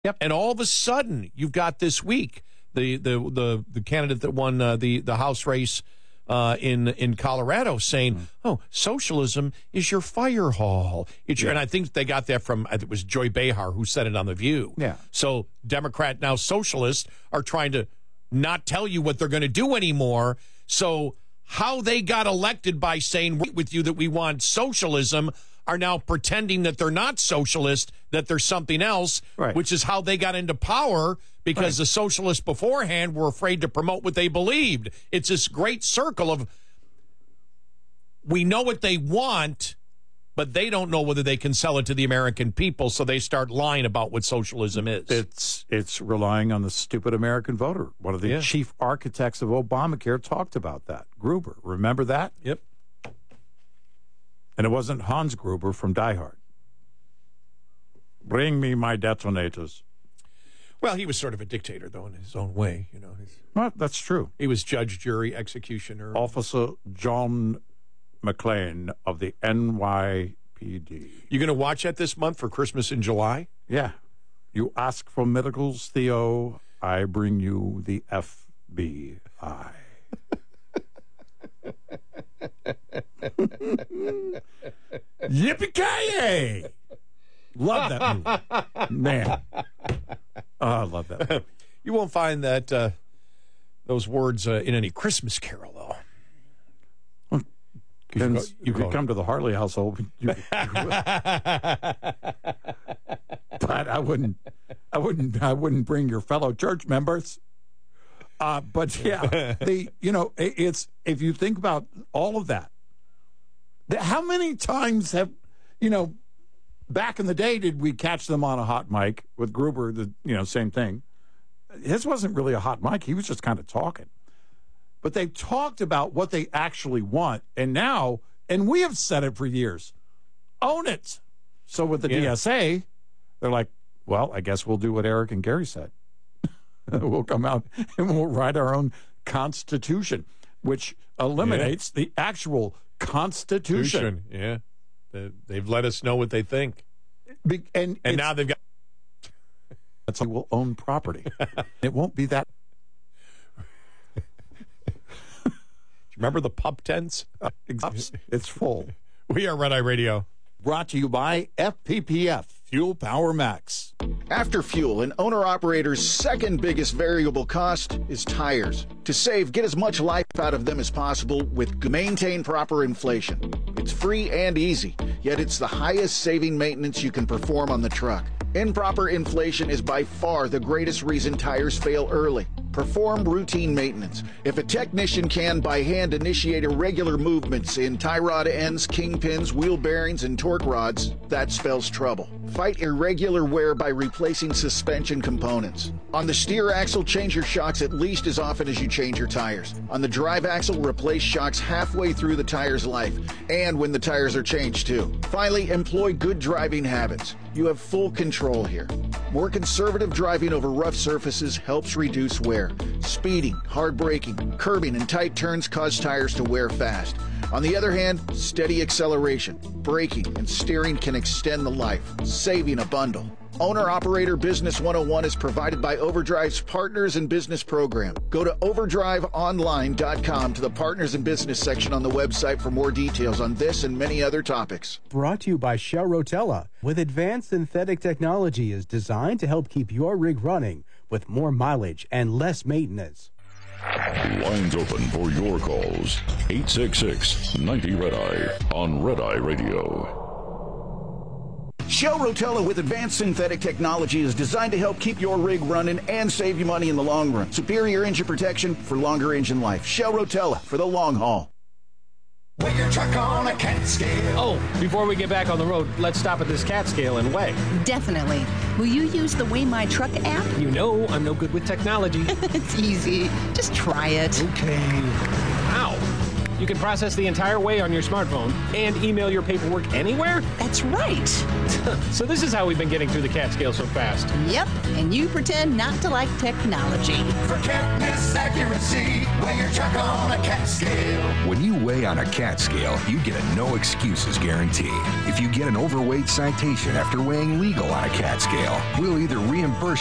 Yep. And all of a sudden, you've got this week the candidate that won the House race in Colorado saying, "Oh, socialism is your fire hall." And I think they got that from, I think it was Joy Behar who said it on The View. Yeah. So Democrat, now socialists, are trying to not tell you what they're going to do anymore. So how they got elected by saying with you that we want socialism are now pretending that they're not socialist, that they're something else, right, which is how they got into power, because the socialists beforehand were afraid to promote what they believed. It's this great circle of, we know what they want, but they don't know whether they can sell it to the American people, so they start lying about what socialism is. It's relying on the stupid American voter. One of the chief architects of Obamacare talked about that. Gruber, remember that? Yep. And it wasn't Hans Gruber from Die Hard. Bring me my detonators. Well, he was sort of a dictator, though, in his own way. Well, that's true. He was judge, jury, executioner. Officer John McClane of the NYPD. You going to watch that this month for Christmas in July? Yeah. You ask for miracles, Theo. I bring you the FBI. Yippee-ki-yay! Love that movie. Man. Oh, I love that movie. You won't find that those words in any Christmas Carol, though. You could come to the Harley household. But I wouldn't bring your fellow church members. But yeah, it's, if you think about all of that, how many times have, back in the day, did we catch them on a hot mic with Gruber? Same thing. His wasn't really a hot mic. He was just kind of talking. But they talked about what they actually want. And now, and we have said it for years, own it. So with the DSA, they're like, well, I guess we'll do what Eric and Gary said. We'll come out and we'll write our own Constitution, which eliminates the actual Constitution. Yeah. They've let us know what they think. And now they've got... That's we'll own property. It won't be that... Remember the pup tents? It's full. We are Red Eye Radio. Brought to you by FPPF, Fuel Power Max. After fuel, an owner-operator's second biggest variable cost is tires. To save, get as much life out of them as possible with Maintain Proper Inflation. It's free and easy, yet it's the highest saving maintenance you can perform on the truck. Improper inflation is by far the greatest reason tires fail early. Perform routine maintenance. If a technician can, by hand, initiate irregular movements in tie rod ends, kingpins, wheel bearings, and torque rods, that spells trouble. Fight irregular wear by replacing suspension components. On the steer axle, change your shocks at least as often as you change your tires. On the drive axle, replace shocks halfway through the tire's life, and when the tires are changed too. Finally, employ good driving habits. You have full control here. More conservative driving over rough surfaces helps reduce wear. Speeding, hard braking, curbing, and tight turns cause tires to wear fast. On the other hand, steady acceleration, braking, and steering can extend the life, saving a bundle. Owner-Operator Business 101 is provided by Overdrive's Partners in Business program. Go to overdriveonline.com to the Partners in Business section on the website for more details on this and many other topics. Brought to you by Shell Rotella, with advanced synthetic technology is designed to help keep your rig running with more mileage and less maintenance. Lines open for your calls. 866-90-RED-EYE on Red Eye Radio. Shell Rotella with advanced synthetic technology is designed to help keep your rig running and save you money in the long run. Superior engine protection for longer engine life. Shell Rotella for the long haul. Weigh your truck on a cat scale. Oh, before we get back on the road, let's stop at this cat scale and weigh. Definitely. Will you use the Weigh My Truck app? You know I'm no good with technology. It's easy. Just try it. Okay. Ow. You can process the entire way on your smartphone and email your paperwork anywhere? That's right. So this is how we've been getting through the CAT scale so fast. Yep, and you pretend not to like technology. Forget miss accuracy. Weigh your truck on a CAT scale. When you weigh on a CAT scale, you get a no excuses guarantee. If you get an overweight citation after weighing legal on a CAT scale, we'll either reimburse